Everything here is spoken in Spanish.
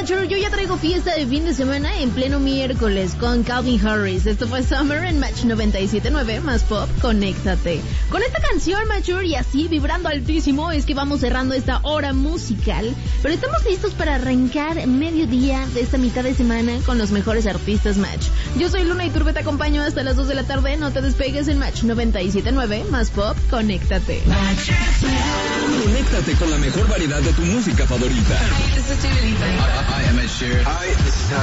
Mature, yo ya traigo fiesta de fin de semana en pleno miércoles con Calvin Harris. Esto fue Summer en Match 97.9 más Pop, conéctate. Con esta canción, Mature, y así vibrando altísimo, es que vamos cerrando esta hora musical. Pero estamos listos para arrancar mediodía de esta mitad de semana con los mejores artistas Match. Yo soy Luna Iturbe, te acompaño hasta las 2 de la tarde. No te despegues en Match 97.9 más Pop, conéctate. Conéctate con la mejor variedad de tu música favorita. Hi, this is Dua Lipa. Hi, I'm Ed Sheeran. Hi, this is